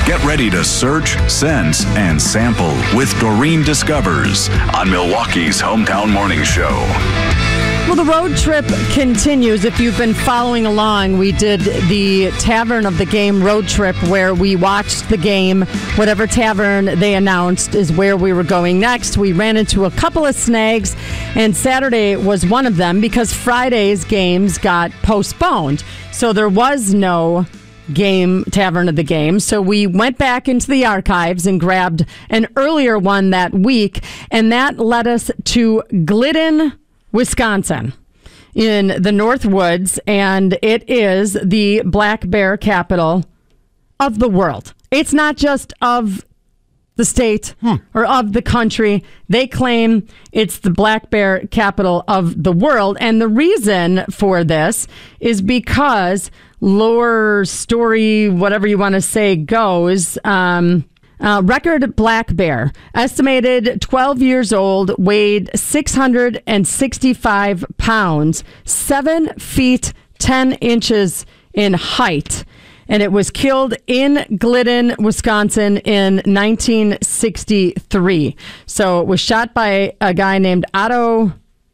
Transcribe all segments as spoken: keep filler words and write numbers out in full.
Get ready to search, sense, and sample with Doreen Discovers on Milwaukee's Hometown Morning Show. Well, the road trip continues. If you've been following along, we did the Tavern of the Game road trip where we watched the game. Whatever tavern they announced is where we were going next. We ran into a couple of snags, and Saturday was one of them because Friday's games got postponed. So there was no game, Tavern of the Game. So we went back into the archives and grabbed an earlier one that week, and that led us to Glidden, Wisconsin, in the North Woods, and it is the black bear capital of the world. It's not just of the state hmm. or of the country. They claim it's the black bear capital of the world, and the reason for this is because lore, story, whatever you want to say goes, um, Uh, record black bear, estimated twelve years old, weighed six hundred sixty-five pounds, seven feet ten inches in height. And it was killed in Glidden, Wisconsin in nineteen sixty-three. So it was shot by a guy named Otto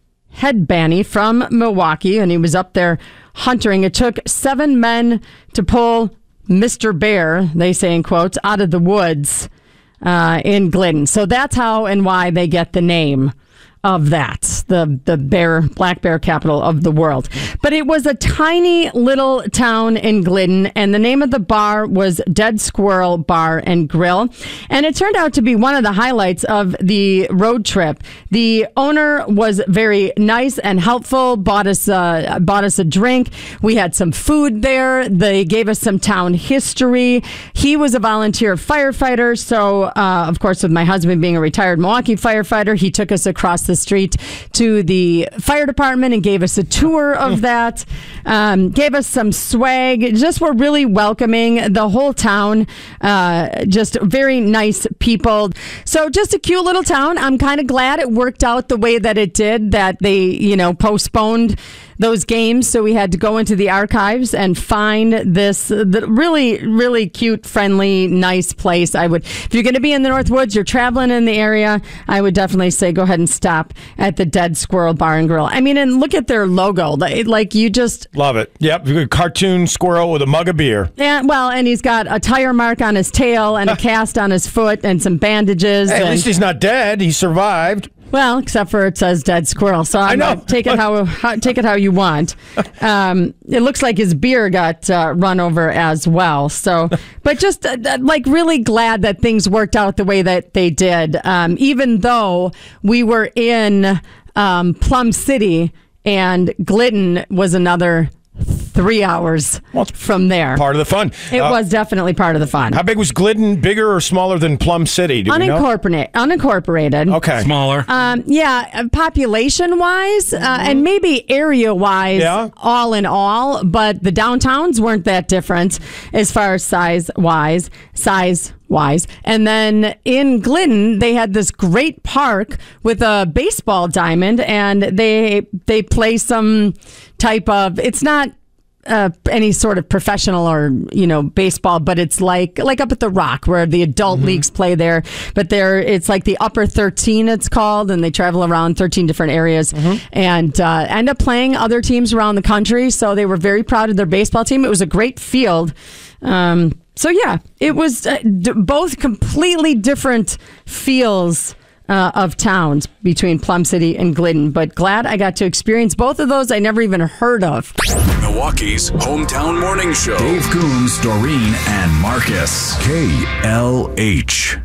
Hedbany from Milwaukee, and he was up there hunting. It took seven men to pull Mister Bear, they say in quotes, out of the woods uh, in Glidden. So that's how and why they get the name of that, the the bear, black bear capital of the world. But it was a tiny little town in Glidden, and the name of the bar was Dead Squirrel Bar and Grill. And it turned out to be one of the highlights of the road trip. The owner was very nice and helpful, bought us, uh, bought us a drink. We had some food there. They gave us some town history. He was a volunteer firefighter, so uh, of course, with my husband being a retired Milwaukee firefighter, he took us across the the street to the fire department and gave us a tour of that, um, gave us some swag, just were really welcoming. The whole town, uh, just very nice people. So just a cute little town. I'm kind of glad it worked out the way that it did, that they, you know, postponed those games, so we had to go into the archives and find this the really, really cute, friendly, nice place. I would, if you're going to be in the North Woods, you're traveling in the area, I would definitely say go ahead and stop at the Dead Squirrel Bar and Grill. I mean, and look at their logo. Like, you just love it. Yep, cartoon squirrel with a mug of beer. Yeah, well, and he's got a tire mark on his tail and a cast on his foot and some bandages. Hey, at and, least he's not dead. He survived. Well, except for it says Dead Squirrel, so I'm I know. Gonna take it how, how take it how you want. Um, it looks like his beer got uh, run over as well. So, but just uh, like really glad that things worked out the way that they did, um, even though we were in um, Plum City and Glidden was another three hours well, from there. Part of the fun. It uh, was definitely part of the fun. How big was Glidden? Bigger or smaller than Plum City? Do Unincorporated. Unincorporated. Okay. Smaller. Um, yeah, population-wise uh, mm-hmm. and maybe area-wise, yeah. all in all. But the downtowns weren't that different as far as size-wise. Size. Wise. And then in Glidden, they had this great park with a baseball diamond, and they they play some type of, it's not uh, any sort of professional or, you know, baseball, but it's like like up at the Rock where the adult mm-hmm. leagues play there. But there, it's like the Upper thirteen, it's called, and they travel around thirteen different areas mm-hmm. and uh, end up playing other teams around the country. So they were very proud of their baseball team. It was a great field. Um, So, yeah, it was uh, d- both completely different feels uh, of towns between Plum City and Glidden. But glad I got to experience both of those I never even heard of. Milwaukee's Hometown Morning Show. Dave Coombs, Doreen, and Marcus. K L H.